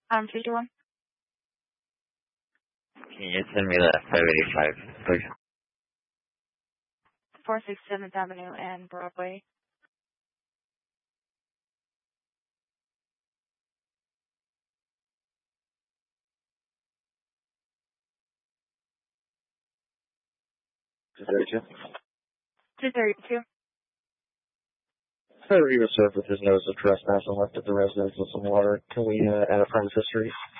51. Can you send me the 585, please? 467th Avenue and Broadway. $232. 232. Federal reserve with his notice of trespass and left at the residence with some water. Can we add a premise history?